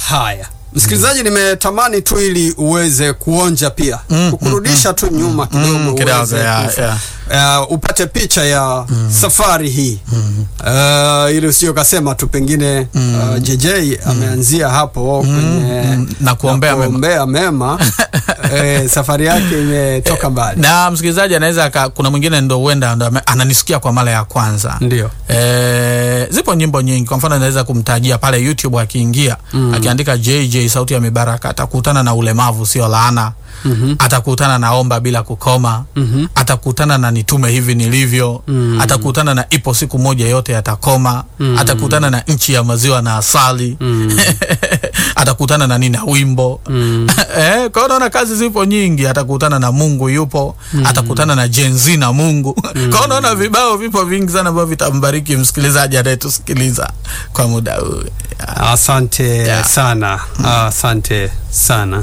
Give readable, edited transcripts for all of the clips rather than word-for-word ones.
Haya, msikilizaji, nimetamani tu ili uweze kuonja pia kukurudisha tu nyuma kidogo upate picha ya safari hii ili usio kasema tu pengine JJ ameanzia hapo kwenye na kuombea mema safari yake imetoka mbali. Na msikilizaji anaweza kuna mwingine ndo huenda ananisikia kwa mara ya kwanza. Ndio. Zipo nyimbo nyingi. Kwa mfano naweza kumtajia pale YouTube akiingia akiandika JJ Sauti ya Mibaraka, atakutana na ulemavu sio laana. Atakutana na omba bila kukoma. Atakutana na nitume hivi nilivyo. Atakutana na ipo siku moja yote yatakoma. Atakutana na nchi ya maziwa na asali. Atakutana na nina wimbo. Kwa hiyo naona kazi zipo nyingi. Atakutana na Mungu yupo. Atakutana na jenzi na Mungu. Kwa hiyo naona vibao vipo vingi sana ambavyo vitambariki msikilizaji anayetusikiliza kwa muda huu. Asante sana. Asante sana.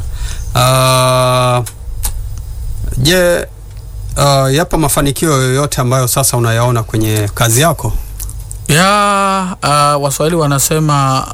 Je, yapo mafanikio yoyote ambayo sasa unayaona kwenye kazi yako? Waswahili wanasema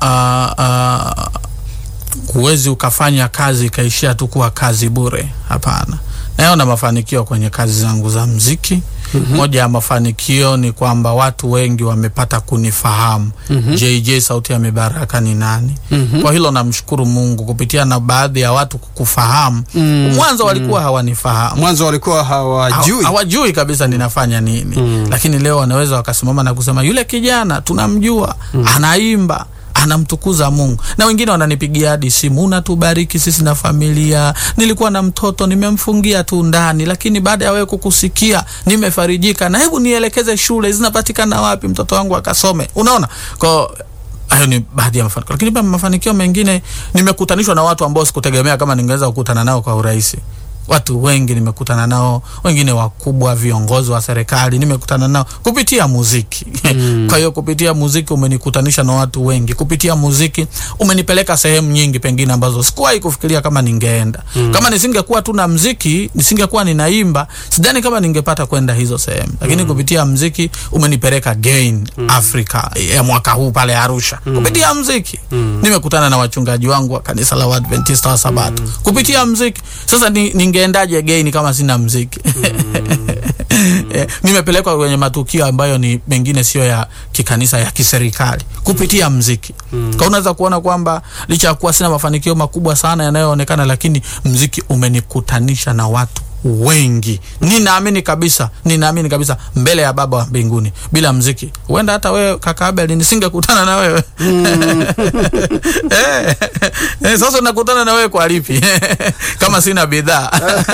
huwezi ukafanya kazi ikaishia tu kuwa kazi bure. Hapana. Naona mafanikio kwenye kazi zangu za muziki. Moja ya mafanikio ni kwamba watu wengi wamepata kunifahamu JJ Sauti ya Mibaraka ni nani. Kwa hilo namshukuru Mungu kupitia na baadhi ya watu kufahamu. Mwanzo walikuwa hawanifahamu. Mwanzo walikuwa hawajui kabisa ninafanya nini. Lakini leo wanaweza wakasimama na kusema yule kijana tunamjua, anaimba, anamtukuza Mungu. Na wengine wananipigia hadi simu, unatubariki sisi na familia. Nilikuwa na mtoto nimemfungia tu ndani, lakini baada ya wewe kukusikia nimefarijika, na hebu nielekeze shule zinapatikana wapi mtoto wangu akasome. Unaona? Kwa hayo ni baadhi ya mafanikio. Lakini pia mafanikio mengine, nimekutanishwa na watu ambao sikutegemea kama ningeweza kukutana nao kwa urahisi. Watu wengi nimekutana nao, wengine wakubwa, viongozi wa serikali nimekutana nao kupitia muziki. Kwa hiyo kupitia muziki umenikutanisha na watu wengi. Kupitia muziki umenipeleka sehemu nyingi pengine ambazo sikuwahi kufikiria kama ningeenda. Kama nisingekuwa tu na muziki, nisingekuwa ninaimba, sidhani kama ningepata kwenda hizo sehemu. Lakini kupitia muziki umenipeleka Gain Africa ya mwaka huu pale Arusha. Kupitia muziki nimekutana na wachungaji wangu wa kanisa la Adventista wa Sabato. Kupitia muziki. Sasa ningeendaje Gain kama sina muziki? Nimepelekwa kwenye matukio ambayo ni mengine sio ya kikanisa, ya kiserikali kupitia muziki. Kwa unaweza kuona kwamba licha ya kuwa sina mafanikio makubwa sana yanayoonekana, lakini muziki umenikutanisha na watu wengi. Ninaamini kabisa mbele ya Baba wa mbinguni, bila muziki huenda hata wewe kaka Abel nisingekutana na wewe. Sasa nakutana na wewe kwa lipi? Kama sina bidhaa.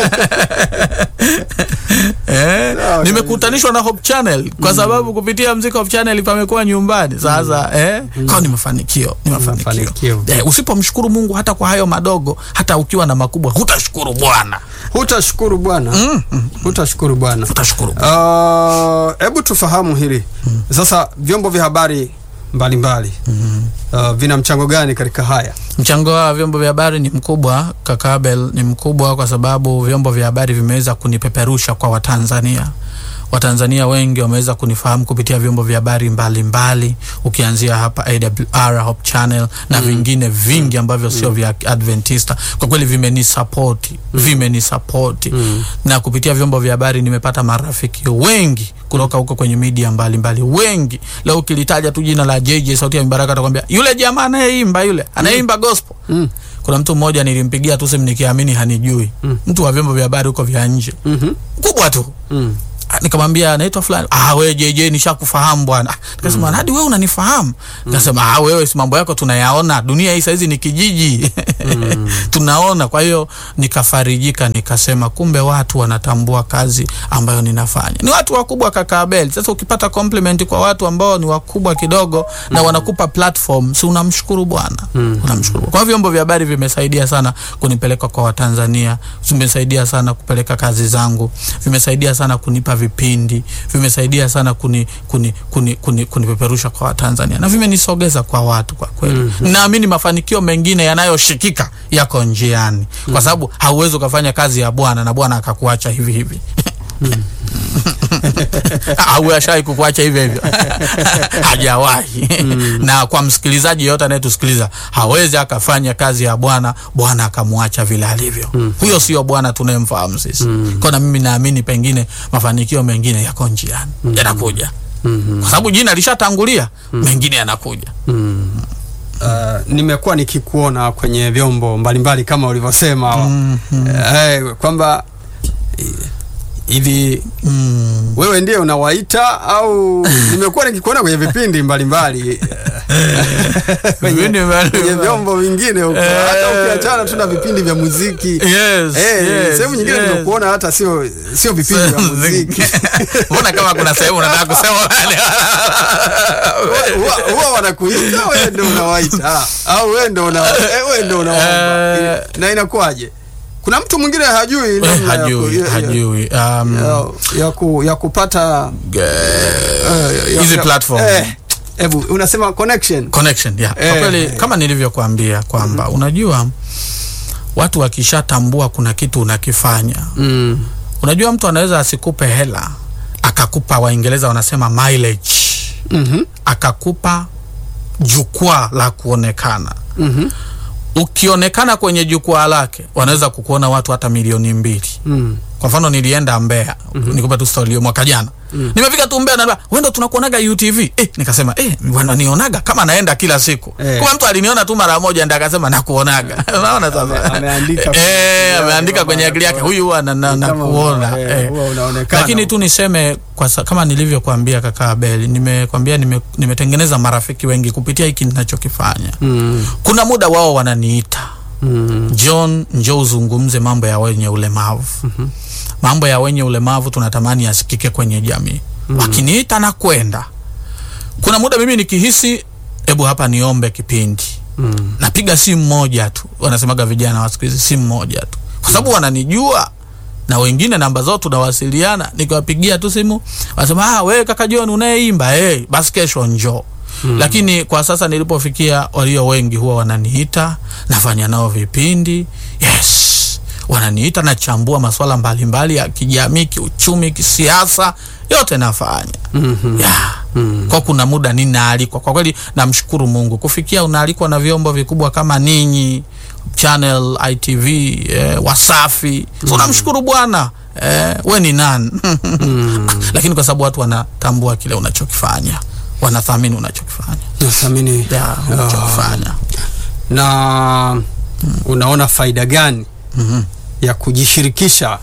Nimekutanishwa na Hope Channel kwa sababu kupitia muziki Hope Channel pamekuwa nyumbani. Sasa kwa ni mafanikio. Usipomshukuru Mungu hata kwa hayo madogo, hata ukiwa na makubwa hutashukuru Bwana. Utashukuru Bwana. Hebu tufahamu hili. Sasa vyombo vya habari mbalimbali vina mchango gani katika haya? Mchango wa vyombo vya habari ni mkubwa, kaka Abel, ni mkubwa kwa sababu vyombo vya habari vimeweza kunipeperusha kwa Watanzania. Watanzania wengi wameweza kunifahamu kupitia vyombo vya habari mbalimbali, ukianzia hapa AWR, Hope Channel na vingine vingi ambavyo sio vya Adventista. Kwa kweli vimenisapoti. Na kupitia vyombo vya habari nimepata marafiki wengi kutoka huko kwenye media mbalimbali wengi. Leo ukilitaja tu jina la JJ Sauti ya Mibaraka atakwambia yule jamaa anayeimba gospel. Kuna mtu mmoja nilimpigia tu simu nikiamini hanijui. Mtu wa vyombo vya habari huko vya nje. Kubwa tu. Nikamwambia anaitwa fulani. Wewe JJ nishakufahamu bwana. Nikasema hadi wewe unanifahamu? Nikasema wewe si mambo yako tunayaona. Dunia hii saizi ni kijiji. Tunaona. Kwa hiyo nikafarijika, nikasema kumbe watu wanatambua kazi ambayo ninafanya. Ni watu wakubwa kaka Abel. Sasa ukipata compliment kwa watu ambao ni wakubwa kidogo na wanakupa platform, si unamshukuru Bwana. Unamshukuru. Kwa vyombo vya habari vimesaidia sana kunipeleka kwa Watanzania. Vimesaidia sana kupeleka kazi zangu. Vimesaidia sana kunipa vipindi, vimesaidia sana kunipeperusha kwa Watanzania, na vimenisogeza kwa watu kwa kweli. Naamini mafanikio mengine yanayoshikika yako njiani, kwa sababu hauwezi kufanya kazi ya Bwana na Bwana akakuacha hivi hivi. au ashai kukuacha hivyo hivyo. Hajawahi. Na kwa msikilizaji yote anayetusikiliza, hawezi akafanya kazi ya Bwana Bwana akamwacha vile alivyo. Huyo sio Bwana tunayemfahamu sisi. Kwa mimi naamini pengine mafanikio mengine yako njiani, yanakuja. Kwa sababu jina lishatangulia, mengine yanakuja. Nimekuwa nikikuona kwenye vyombo mbalimbali kama ulivyosema, kwamba hivi wewe ndiye unawaita au nimekuwa nikikuona kwenye vipindi mbalimbali kwenye vyombo vingine huko, hata ukiachana tuna vipindi vya muziki. Sehemu nyingine nimekuona hata sio vipindi vya muziki. Mbona kama kuna sehemu unataka kusema wale huwa wanakuita wewe ndio unawaita au wewe ndio unaomba, na inakuaje? Kuna mtu mwingine hajui ya kupata hizi platform. Hebu unasema connection. Kwa kweli kama nilivyokuambia kwamba unajua watu wakishatambua kuna kitu unakifanya. Unajua mtu anaweza asikupe hela, akakupa, Waingereza wanasema mileage. Akakupa jukwaa la kuonekana. Ukionekana kwenye jukwaa lake, wanaweza kukuona watu hata milioni 2. Kwa mfano nilienda Mbeya, nikupa tu story mwaka jana. Nimefika tu Mbeya, na wewe ndo tunakuonaga UTV. Nikasema wananionaga kama naenda kila siku. Kwa mtu aliniona tu mara moja ndio akasema nakuonaga. Unaona sasa? Ameandika kwenye akili yake, huyu huwa nakuona. Huwa unaonekana. Lakini tu niseme kama nilivyokuambia kaka Abel, nimekwambia nimetengeneza marafiki wengi kupitia hiki ninachokifanya. Kuna muda wao wananiita, John, njoo uzungumze mambo ya wenye ulemavu. Mambo ya wenye ulemavu tunatamani yasikike kwenye jamii. Wakiniita na kwenda. Kuna muda mimi nikihisi hebu hapa niombe kipindi, napiga simu moja tu. Wanasemaga vijana wa siku hizi simu moja tu, kwa sababu wananijua na wengine namba zao tunawasiliana. Nikiwapigia tu simu wanasema wewe kaka John unayeimba, basi kesho njoo. Lakini kwa sasa nilipofikia, walio wengi huwa wananiita, nafanya nao vipindi. Wananiita na chambua masuala mbalimbali ya kijamii, kiuchumi, kisiasa, yote nafanya. Kwa kuna muda ninaalikwa. Kwa kweli namshukuru Mungu kufikia unaalikwa na vyombo vikubwa kama ninyi, Channel ITV, Wasafi. So namshukuru Bwana. Wewe ni nani? Lakini kwa sababu watu wanatambua kile unachokifanya, wanathamini unachokifanya. Nathamini unachokifanya. Na unaona faida gani ya kujishirikisha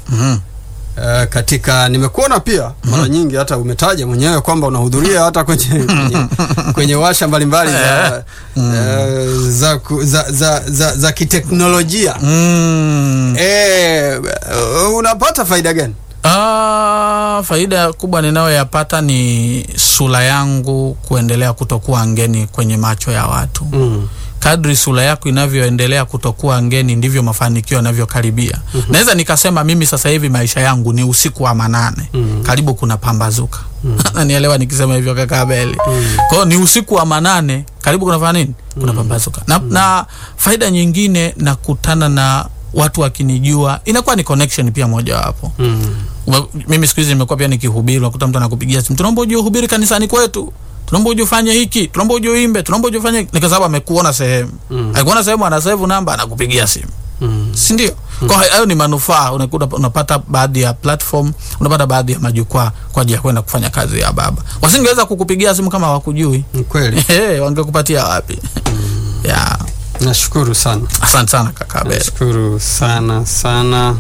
katika, nimekuona pia mara nyingi hata umetaja mwenyewe kwamba unahudhuria hata kwenye washa mbalimbali za kiteknolojia. Unapata faida gani? Faida kubwa ninayoyapata ni sura yangu kuendelea kutokuwa ngeni kwenye macho ya watu. Kadri sura yako inavyoendelea kutokuwa ngeni, ndivyo mafanikio yanavyokaribia. Naweza nikasema mimi sasa hivi maisha yangu ni usiku wa manane. Karibu kuna pambazuka. Nielewa nikisema hivyo kaka Abel. Kwa hiyo ni usiku wa manane, karibu kuna fanya nini? Kuna pambazuka. Na faida nyingine, nakutana na watu wakinijua, inakuwa ni connection pia moja wapo. Mimi siku hizi nimekuwa pia nikihubiri, nakuta mtu anakupigia simu, tunaomba uje uhubiri kanisani kwetu, tunaomba uje ufanye hiki, tunaomba uje uimbe, tunaomba uje ufanye. Ni kwa sababu amekuona sehemu. Akikuona sehemu ana save namba, anakupigia simu. Si ndio? Kwa hiyo ni manufaa. Unapata baadhi ya platform, unapata baadhi ya majukwaa kwa ajili ya kwenda kufanya kazi ya Baba. Wasingeweza kukupigia simu kama hawakujui. Kweli. Wangekupatia wapi? Nashukuru sana. Asante sana kaka Abel. Nashukuru sana.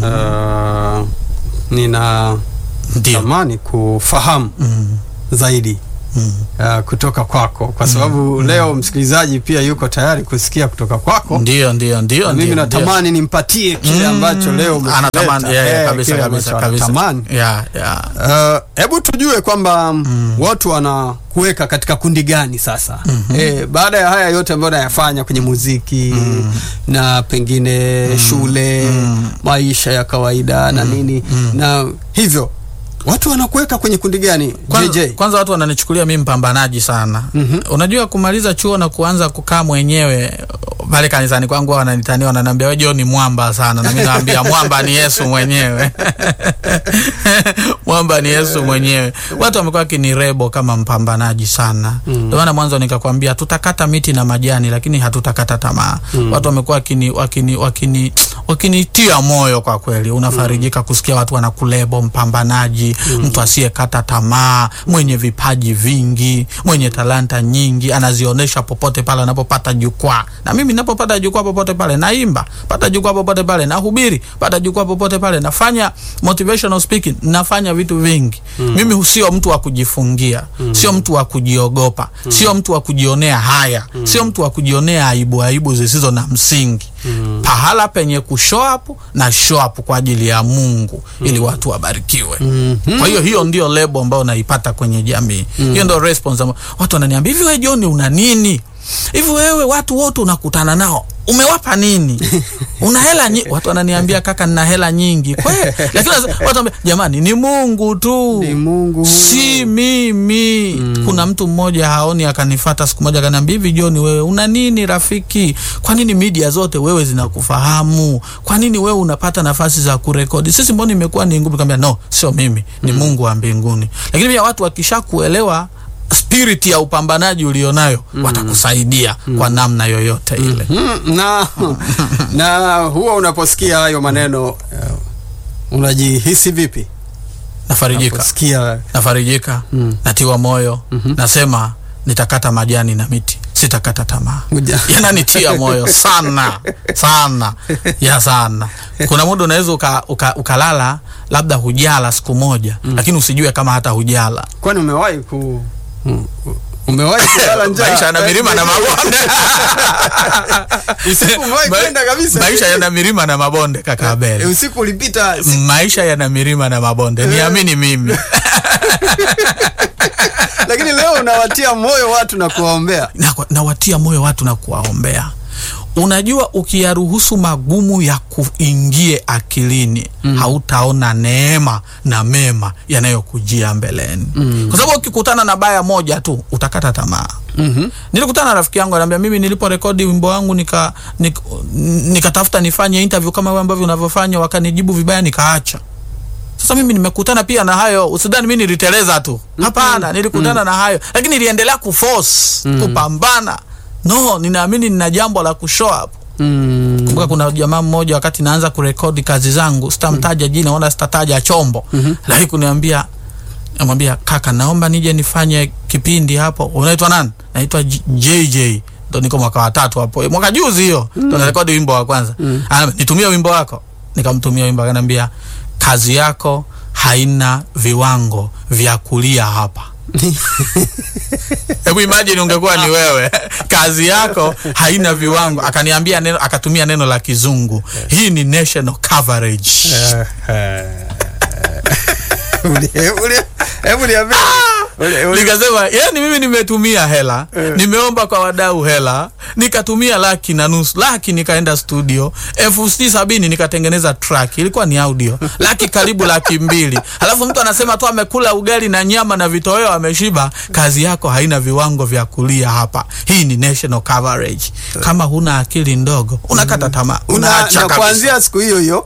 Nina tamani kufahamu zaidi kutoka kwako, kwa sababu leo msikilizaji pia yuko tayari kusikia kutoka kwako. Ndio. Mimi natamani nimpatie kile ambacho leo anatamani. Kabisa. Hebu tujue kwamba watu wanakuweka katika kundi gani sasa? Baada ya haya yote ambayo nayafanya kwenye muziki na pengine shule, maisha ya kawaida na nini, na hivyo watu wanakuweka kwenye kundi gani? Kwanza watu wananichukulia mimi mpambanaji sana. Unajua kumaliza chuo na kuanza kukaa mwenyewe Pale kanisani kwangu wananitania, wananiambia wewe John ni mwamba sana, na mimi naambia mwamba ni Yesu mwenyewe. Mwamba ni Yesu mwenyewe. Watu wamekuwa kinirebo kama mpambanaji sana. Ndio maana mwanzo nikakwambia tutakata miti na majani lakini hatutakata tamaa. Watu wamekuwa wakinitia moyo kwa kweli. Unafarijika kusikia watu wanakulebo mpambanaji, mtu asiyekata tamaa, mwenye vipaji vingi, mwenye talanta nyingi, anazionesha popote pale anapopata jukwaa. Na mimi ninapopata jukwaa popote pale naimba, pata jukwaa popote pale nahubiri, pata jukwaa popote pale nafanya motivational speaking, nafanya vitu vingi. Mimi sio mtu wa kujifungia, sio mtu wa kujiogopa, sio mtu wa kujionea haya, sio mtu wa kujionea aibu zisizo na msingi. Pahala penye kushow up na show up kwa ajili ya Mungu ili watu wabarikiwe. Kwa hiyo ndio lebo ambayo naipata kwenye jamii. Hiyo ndio response. Watu wananiambia hivi, wewe John una nini? Hivi wewe watu wote unakutana nao umewapa nini? Una hela nyingi. Watu wananiambia kaka nina hela nyingi. Kweli. Lakini watu wanambia jamani ni Mungu tu. Ni Mungu. Si mimi. Kuna mtu mmoja haoni akanifuata siku moja akaniambia hivi John wewe una nini rafiki? Kwa nini media zote wewe zinakufahamu? Kwa nini wewe unapata nafasi za kurekodi? Sisi mbona imekuwa ni ngumu? Nikamwambia no, sio mimi. Ni Mungu wa mbinguni. Lakini pia watu wakishakuelewa spirit ya upambanaji ulionayo watakusaidia kwa namna yoyote ile. Na huwa unaposikia hayo maneno unajihisi vipi? Nafarijika, natiwa moyo, nasema nitakata majani na miti, sitakata tamaa. Yananitia moyo sana sana. Kuna muda unaweza ukalala labda hujala siku moja, lakini usijue kama hata hujala. Kwani umewahi kulala njaa? Maisha yana milima na mabonde. Usiku umewahi kwenda kabisa? Maisha yana milima na mabonde kaka Abel. Usiku ulipita? Maisha yana milima na mabonde. Niamini mimi. Lakini leo unawatia moyo watu na kuwaombea. Nawatia moyo watu na kuwaombea. Unajua ukiyaruhusu magumu ya kuingie akilini, hautaona neema na mema yanayokujia mbeleni. Kwa sababu ukikutana na baya moja tu utakata tamaa. Nilikutana na rafiki yangu ananiambia mimi niliporekodi wimbo wangu nikatafuta nifanye interview kama wewe ambavyo unavyofanya, wakanijibu vibaya nikaacha. Sasa mimi nimekutana pia na hayo. Usidhani mimi niliteleza tu. Hapana, nilikutana na hayo lakini niliendelea kuforce, kupambana. No, ninaamini nina jambo la kushow up. Kumbuka kuna jamaa mmoja wakati naanza kurekodi kazi zangu, sitamtaja jina wala sitataja chombo. Lakini kuniambia, namwambia kaka naomba nije nifanye kipindi hapo. Unaitwa nani? Naitwa JJ. Ndio niko mwaka wa 3 hapo. Mwaka juzi hiyo ndio narekodi wimbo wa kwanza. Nitumie wimbo wako. Nikamtumia wimbo akaniambia kazi yako haina viwango vya kulia hapa. Hebu imagine ungekuwa ni wewe. Kazi yako haina viwango. Akaniambia neno, akatumia neno la Kizungu. Hii ni national coverage. Nikasema yani mimi nimetumia hela, nimeomba kwa wadau hela, nikatumia 1,500,000, laki nikaenda studio, 70,000 nikatengeneza track, ilikuwa ni audio, laki karibu 200,000. Alafu mtu anasema tu amekula ugali na nyama na vitoweo ameshiba. Kazi yako haina viwango vya kulia hapa. Hii ni national coverage. Kama huna akili ndogo, unakata tamaa, unaacha kabisa. Kuanzia siku hiyo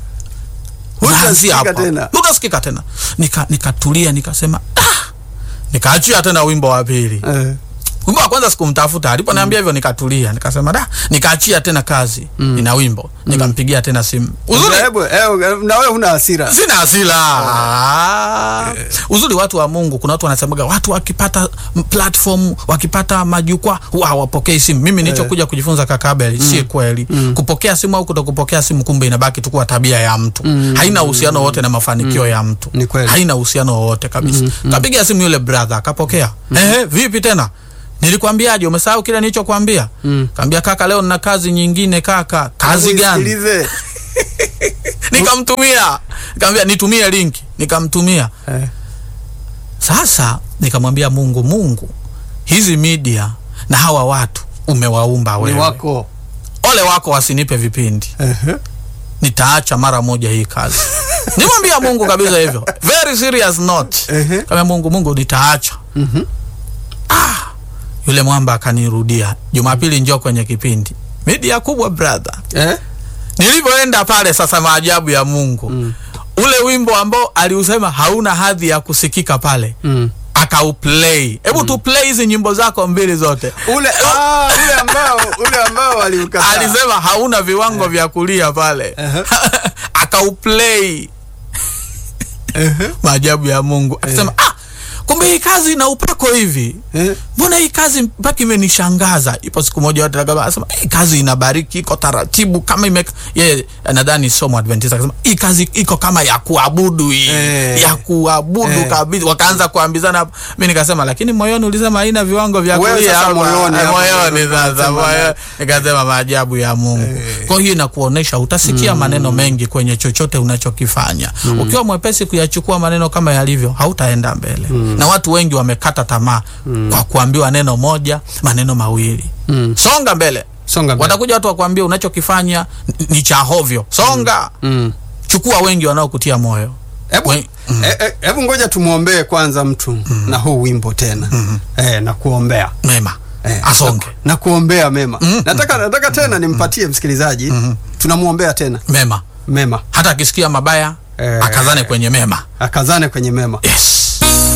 Hujasikika tena. Nikatulia nikasema nikaachia tena wimbo wa pili. Wimbo wa kwanza sikumtafuta, aliponiambia hivyo nikatulia, nikasema nikaachia tena kazi ina wimbo, nikampigia tena simu. Uzuri na wewe huna hasira? Sina hasira. Uzuri watu wa Mungu, kuna watu wanasemaga watu wakipata platform, wakipata majukwaa hawapokei simu. Mimi nilichokuja kujifunza kaka Abel, si kweli. Kupokea simu au kutokupokea simu kumbe inabaki tu kwa tabia ya mtu. Haina uhusiano wote na mafanikio ya mtu. Haina uhusiano wote kabisa. Kapiga simu yule brother akapokea. Vipi tena? Nilikwambiaje? Umesahau kile nilichokuambia? Kaambia kaka leo nina kazi nyingine kaka. Kazi gani? Nikamtumia. Kaambia nitumie link. Nikamtumia. Sasa nikamwambia Mungu, hizi media na hawa watu umewaumba wewe. Ni wako. Ole wako wasinipe vipindi. Nitaacha mara moja hii kazi. Nimwambia Mungu kabisa hivyo. Very serious note. Kama Mungu nitaacha. Yule mwamba akanirudia, Jumapili njoo kwenye kipindi. media kubwa brother. Nilipoenda pale sasa maajabu ya Mungu. Ule wimbo ambao aliusema hauna hadhi ya kusikika pale. Akauplay. Hebu tu play hizi nyimbo zako mbili zote. Ule ambao aliukataa. Alisema hauna viwango vya kulia pale. Akauplay. Maajabu ya Mungu. Akasema kumbe hii kazi ina upako hivi. Mbona hii kazi mpaka imenishangaza. Ipo siku moja watu akasema hii kazi inabariki, iko taratibu kama nadhani somo Adventist akasema hii kazi iko kama ya kuabudu hii. Ya kuabudu kabisa. Wakaanza kuambizana. Mimi nikasema lakini moyoni ulisema haina viwango vya kulia. Moyoni sasa nikasema maajabu ya Mungu. Kwa hiyo inakuonesha utasikia maneno mengi kwenye chochote unachokifanya. Ukiwa mwepesi kuyachukua maneno kama yalivyo, hautaenda mbele. Na watu wengi wamekata tamaa kwa kuambiwa neno moja, maneno mawili. Songa mbele. Watakuja watu wakuambia unachokifanya ni cha hovyo. Songa. Chukua wengi wanaokutia moyo. Hebu ngoja tumuombee kwanza mtu na huu wimbo tena. Na kuombea mema. Asonge. Na kuombea mema. Nataka tena nimpatie msikilizaji. Tunamuombea tena. Mema. Hata akisikia mabaya, akazane kwenye mema. Akazane kwenye mema. Yes.